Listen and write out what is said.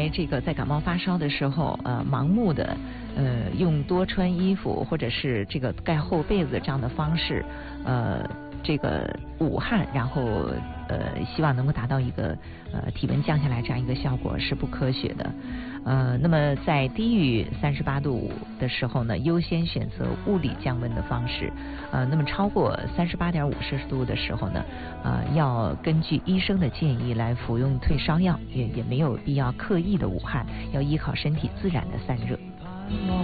来这个在感冒发烧的时候，盲目的用多穿衣服或者是这个盖厚被子这样的方式，这个捂汗，然后希望能够达到一个体温降下来这样一个效果是不科学的。那么在低于38度的时候呢，优先选择物理降温的方式。那么超过38.5摄氏度的时候呢，要根据医生的建议来服用退烧药，也没有必要刻意的捂汗，要依靠身体自然的散热。